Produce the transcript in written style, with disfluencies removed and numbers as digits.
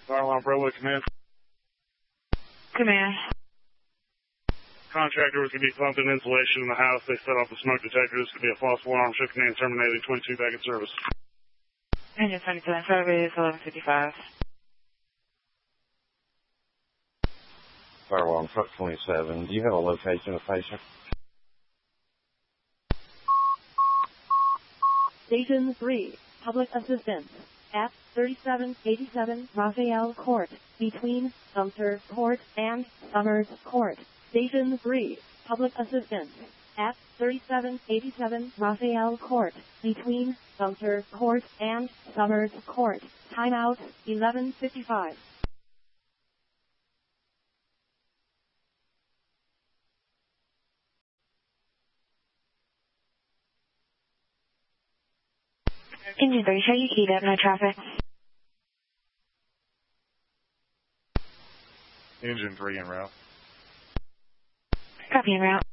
Fire alarm Bravo, command. Command. Contractor was going to be pumping insulation in the house. They set off the smoke detector. This could be a false alarm. Ship command terminated. 22 back in service. Engine 27, service 1155. Fire alarm truck 27. Do you have a location of patient? Station 3, public assistance at 3787 Raphael Court, between Sumter Court and Summers Court. Station 3, public assistance at 3787 Raphael Court, between Sumter Court and Summers Court. Timeout 11:55. Engine 3, show you keyed up, no traffic. Engine 3 en route. Copy en route.